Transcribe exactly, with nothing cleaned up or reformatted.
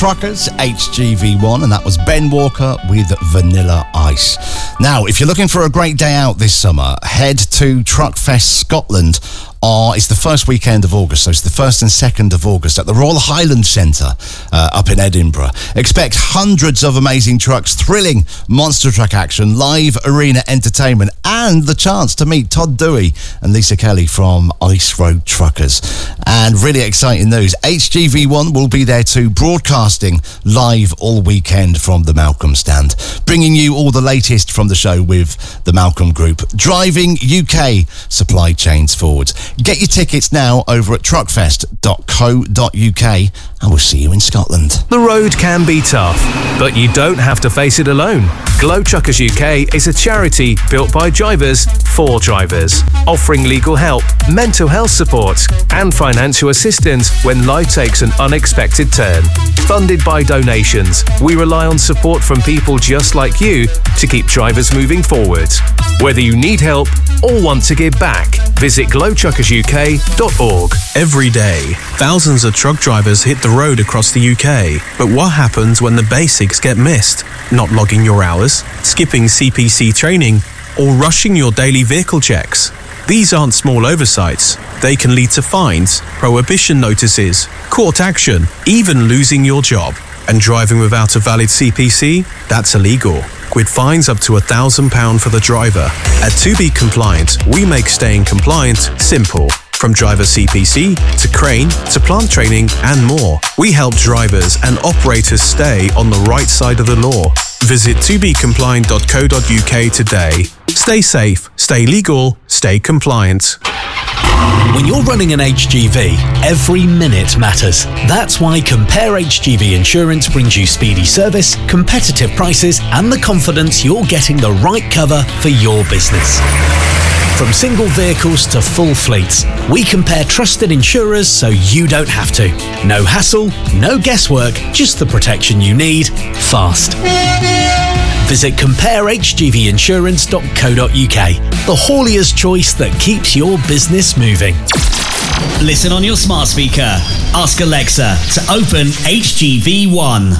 Truckers, H G V one, and that was Ben Walker with Vanilla Ice. Now, if you're looking for a great day out this summer, head to Truckfest Scotland. Oh, it's the first weekend of August, so it's the first and second of August at the Royal Highland Centre uh, up in Edinburgh. Expect hundreds of amazing trucks, thrilling monster truck action, live arena entertainment, and the chance to meet Todd Dewey and Lisa Kelly from Ice Road Truckers. And really exciting news, H G V one will be there too, broadcasting live all weekend from the Malcolm stand, bringing you all the latest from the show with the Malcolm Group, driving U K supply chains forward. Get your tickets now over at truckfest dot co dot uk, and we'll see you in Scotland. The road can be tough, but you don't have to face it alone. Glow Truckers U K is a charity built by drivers for drivers, offering legal help, mental health support, and financial assistance when life takes an unexpected turn. Funded by donations, we rely on support from people just like you to keep drivers moving forward. Whether you need help or want to give back, visit glow truckers U K dot org. Every day, thousands of truck drivers hit the road across the U K. But what happens when the basics get missed? Not logging your hours, skipping C P C training, or rushing your daily vehicle checks? These aren't small oversights. They can lead to fines, prohibition notices, court action, even losing your job. And driving without a valid C P C? That's illegal, with fines up to one thousand pounds for the driver. At To Be Compliant, we make staying compliant simple. From driver C P C, to crane, to plant training, and more. We help drivers and operators stay on the right side of the law. Visit to be compliant dot co dot uk today. Stay safe, stay legal, stay compliant. When you're running an H G V, every minute matters. That's why Compare H G V Insurance brings you speedy service, competitive prices, and the confidence you're getting the right cover for your business. From single vehicles to full fleets, we compare trusted insurers so you don't have to. No hassle, no guesswork, just the protection you need, fast. Visit compare h g v insurance dot co dot uk, the haulier's choice that keeps your business moving. Listen on your smart speaker. Ask Alexa to open H G V one.